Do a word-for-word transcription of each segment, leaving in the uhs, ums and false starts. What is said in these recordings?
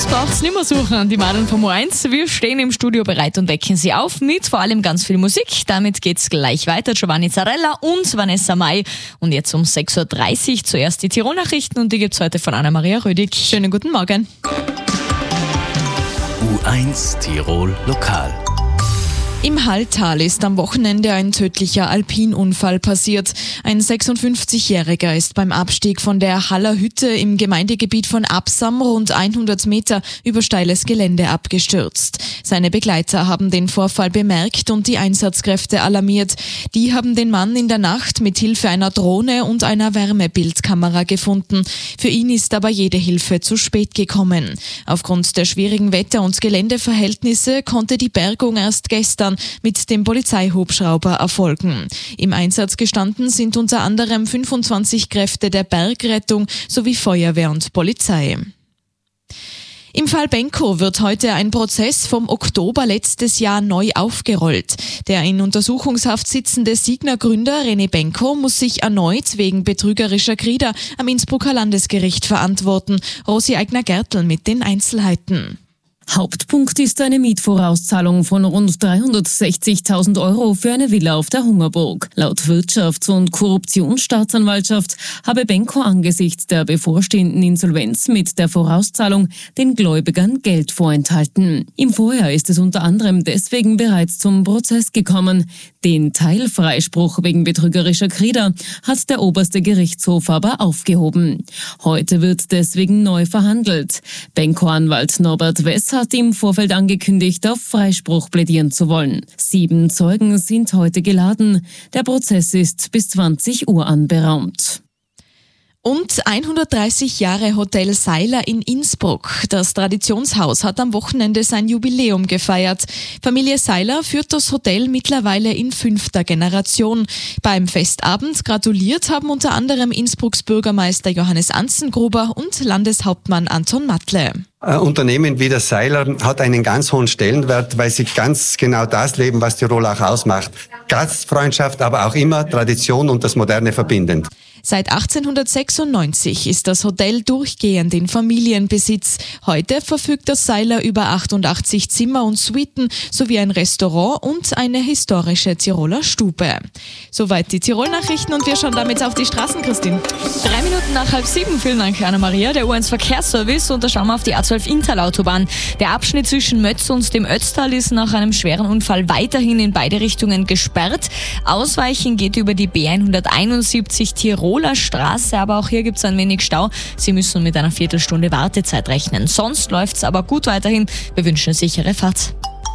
braucht's nicht mehr suchen, die Madeln vom O eins. Wir stehen im Studio bereit und wecken Sie auf mit vor allem ganz viel Musik. Damit geht's gleich weiter. Giovanni Zarella und Vanessa Mai. Und jetzt um sechs Uhr dreißig zuerst die Tirol-Nachrichten und die gibt's heute von Anna-Maria Rödig. Schönen guten Morgen. U eins Tirol Lokal. Im Halltal ist am Wochenende ein tödlicher Alpinunfall passiert. Ein sechsundfünfzigjähriger ist beim Abstieg von der Haller Hütte im Gemeindegebiet von Absam rund hundert Meter über steiles Gelände abgestürzt. Seine Begleiter haben den Vorfall bemerkt und die Einsatzkräfte alarmiert. Die haben den Mann in der Nacht mit Hilfe einer Drohne und einer Wärmebildkamera gefunden. Für ihn ist aber jede Hilfe zu spät gekommen. Aufgrund der schwierigen Wetter- und Geländeverhältnisse konnte die Bergung erst gestern mit dem Polizeihubschrauber erfolgen. Im Einsatz gestanden sind unter anderem fünfundzwanzig Kräfte der Bergrettung sowie Feuerwehr und Polizei. Im Fall Benko wird heute ein Prozess vom Oktober letztes Jahr neu aufgerollt. Der in Untersuchungshaft sitzende Signa-Gründer René Benko muss sich erneut wegen betrügerischer Krieder am Innsbrucker Landesgericht verantworten. Rosi Eigner-Gertl mit den Einzelheiten. Hauptpunkt ist eine Mietvorauszahlung von rund dreihundertsechzigtausend Euro für eine Villa auf der Hungerburg. Laut Wirtschafts- und Korruptionsstaatsanwaltschaft habe Benko angesichts der bevorstehenden Insolvenz mit der Vorauszahlung den Gläubigern Geld vorenthalten. Im Vorjahr ist es unter anderem deswegen bereits zum Prozess gekommen. Den Teilfreispruch wegen betrügerischer Krieder hat der oberste Gerichtshof aber aufgehoben. Heute wird deswegen neu verhandelt. Benko-Anwalt Norbert Wess hat im Vorfeld angekündigt, auf Freispruch plädieren zu wollen. Sieben Zeugen sind heute geladen. Der Prozess ist bis zwanzig Uhr anberaumt. Und hundertdreißig Jahre Hotel Seiler in Innsbruck. Das Traditionshaus hat am Wochenende sein Jubiläum gefeiert. Familie Seiler führt das Hotel mittlerweile in fünfter Generation. Beim Festabend gratuliert haben unter anderem Innsbrucks Bürgermeister Johannes Anzengruber und Landeshauptmann Anton Matle. Ein Unternehmen wie das Seiler hat einen ganz hohen Stellenwert, weil sie ganz genau das leben, was Tirol auch ausmacht. Gastfreundschaft, aber auch immer Tradition und das Moderne verbindend. Seit achtzehnhundertsechsundneunzig ist das Hotel durchgehend in Familienbesitz. Heute verfügt das Seiler über achtundachtzig Zimmer und Suiten sowie ein Restaurant und eine historische Tiroler Stube. Soweit die Tirol-Nachrichten und wir schauen damit auf die Straßen, Christine. Drei Minuten nach halb sieben. Vielen Dank, Anna-Maria. Der U eins Verkehrsservice und da schauen wir auf die A zwölf Inntalautobahn. Der Abschnitt zwischen Mötz und dem Ötztal ist nach einem schweren Unfall weiterhin in beide Richtungen gesperrt. Ausweichen geht über die B hunderteinundsiebzig Tiroler Straße, aber auch hier gibt es ein wenig Stau. Sie müssen mit einer Viertelstunde Wartezeit rechnen. Sonst läuft es aber gut weiterhin. Wir wünschen eine sichere Fahrt.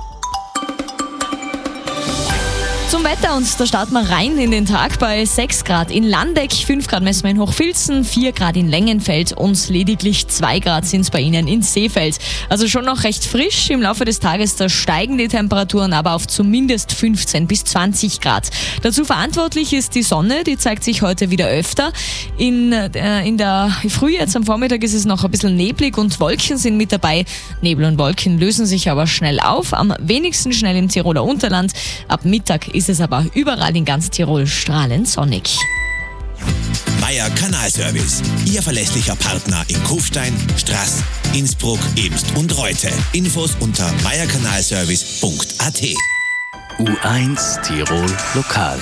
Zum Wetter und da starten wir rein in den Tag bei sechs Grad in Landeck, fünf Grad messen wir in Hochfilzen, vier Grad in Längenfeld und lediglich zwei Grad sind es bei Ihnen in Seefeld. Also schon noch recht frisch. Im Laufe des Tages da steigen die Temperaturen aber auf zumindest fünfzehn bis zwanzig Grad. Dazu verantwortlich ist die Sonne, die zeigt sich heute wieder öfter. In, äh, in der Früh, jetzt am Vormittag, ist es noch ein bisschen neblig und Wolken sind mit dabei. Nebel und Wolken lösen sich aber schnell auf, am wenigsten schnell im Tiroler Unterland. Ab Mittag ist es aber überall in ganz Tirol strahlend sonnig. Meier Kanalservice, Ihr verlässlicher Partner in Kufstein, Straß, Innsbruck, Eemst und Reute. Infos unter meier kanalservice punkt a t. U eins Tirol Lokal.